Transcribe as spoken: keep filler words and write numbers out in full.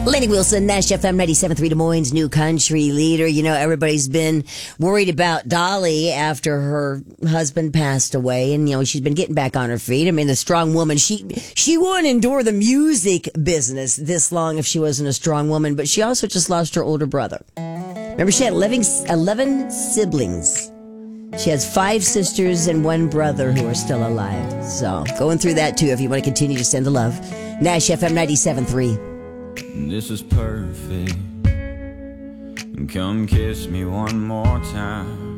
Lenny Wilson, Nash F M ninety-seven point three, Des Moines' new country leader. You know, everybody's been worried about Dolly after her husband passed away, and, you know, she's been getting back on her feet. I mean, the strong woman, she she wouldn't endure the music business this long if she wasn't a strong woman, but she also just lost her older brother. Remember, she had eleven, eleven siblings. She has five sisters and one brother who are still alive. So, going through that, too, if you want to continue to send the love. Nash F M ninety-seven point three. This is perfect. Come kiss me one more time.